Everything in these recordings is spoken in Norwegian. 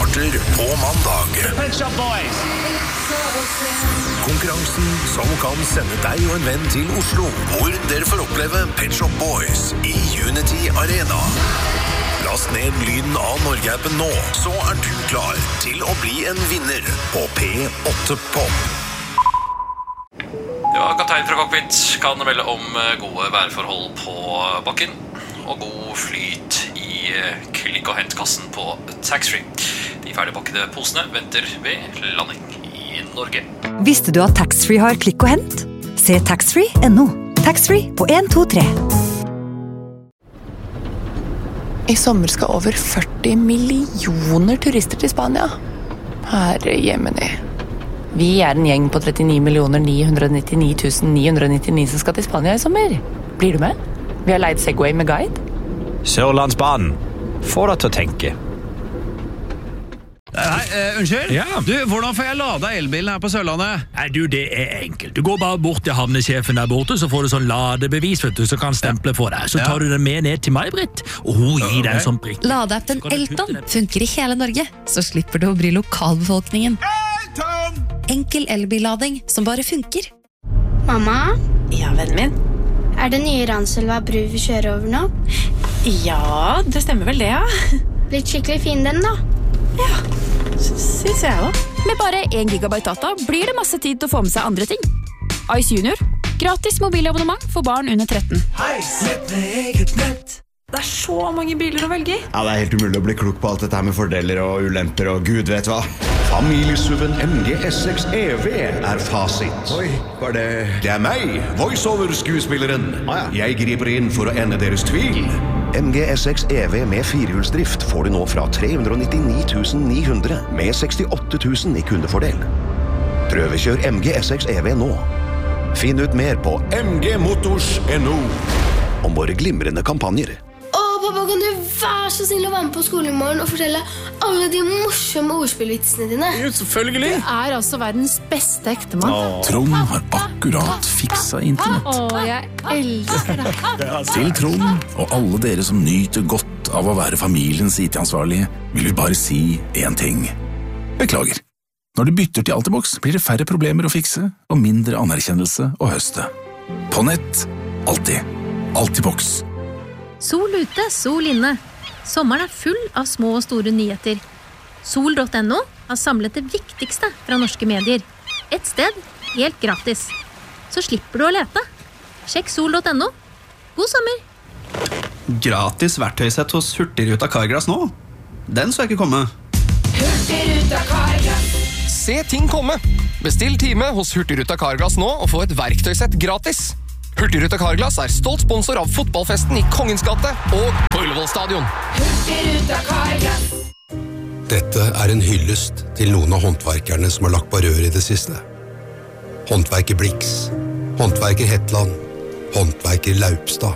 starter på mandag. Pet Shop Boys. Konkurransen som kan sende deg og en venn til Oslo, hvor dere får oppleve Pet Shop Boys i Unity Arena. Last ned lyden av Norge-appen nå, så du klar til å bli en vinner på P8 Pop. Ja, kaptein fra Cockpit kan melde om gode værforhold på bakken og god flyt i klikk- og hentkassen på taxfree. De ferdigpakkede posene venter ved landing i Norge. Visste du at taxfree har klikk og hent? Se taxfree.no. Taxfree på 1, 2, 3. I sommer skal over 40 millioner turister til Spania. Herre jemini. Vi en gjeng på 39 999 999 som skal til Spania i sommer. Blir du med? Vi har leid Segway med guide. Sørlandsbanen. Få deg til å tenke. Hei, unnskyld? Ja. Du, hvordan får jeg lada elbilen her på Sørlandet? Nei, du, det enkelt. Du går bare bort til havnesjefen der borte, så får du sånn ladebevis, vet du, så kan stemple for deg. Så tar du den med ned til May-Britt, og hun gir deg en sånn prikk. Ladeappen Elton funker i hele Norge, så slipper du å bry lokalbefolkningen. Elton! Enkel elbillading som bare funker. Mamma? Ja, vennen min? Det nye Ranselva bru vi kjører over nå? Ja, det stemmer vel det, ja. Blitt skikkelig fin den da. Ja, synes jeg også. Med bare 1 gigabyte data blir det masse tid til å få med seg andre ting. Ice Junior. Gratis mobilabonnement for barn under 13. Nett med eget nett. Det så mange biler å velge i. Ja, det helt umulig å bli klok på alt dette her med fordeler og ulemper og gud vet hva. Familiesuven MG S6 EV fasit. Oi, var det... Det meg, voiceover-skuespilleren. Jeg griper inn for å ende deres tvil. MG S6 EV med firehjulsdrift får du nå fra 399 900 med 68 000 i kundefordel. Prøvekjør MG S6 EV nå. Finn ut mer på mgmotors.no om våre glimrende kampanjer. Pappa, kan du være så snill å være med på skolen i morgen og fortelle alle de morsomme ordspillvitsene dine? Jo, selvfølgelig. Du verdens beste ektemann. Trond har akkurat fiksa internett. Jeg elsker deg. Til Trond og alle dere som nyter godt av å være familiens IT-ansvarlige, vil vi bare si en ting. Beklager. Når du bytter til Altibox, blir det færre problemer å fikse og mindre anerkjennelse å høste. På nett, alltid. Altibox. Sol ute, sol inne. Sommeren full av små og store nyheter. Sol.no har samlet det viktigste fra norske medier. Et sted, helt gratis. Så slipper du å lete. Sjekk sol.no. God sommer! Gratis verktøysett hos Hurtigruta Carglass nå. Den så jeg ikke komme. Hurtigruta Carglass. Se ting komme. Bestill time hos Hurtigruta Carglass nå og få et verktøysett gratis. Hurtigruta Carglass stolt sponsor av fotballfesten i Kongens gate og på Ullevål stadion. Hurtigruta Carglass. Dette en hyllest til noen av håndverkerne som har lagt på rør i det siste. Håndverker Blix, håndverker Hetland, håndverker Laupstad.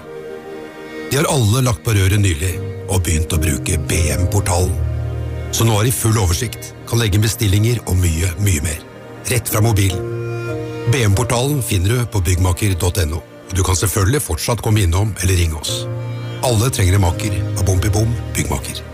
De har alle lagt på røret nylig og begynt å bruke BM-portalen. Så nå har de full oversikt, kan legge bestillinger og mye, mye mer. Rett fra mobilen. BM-portalen finner du på byggmaker.no. Du kan selvfølgelig fortsatt komme innom eller ringe oss. Alle trenger en maker av Bom i Bom Byggmaker.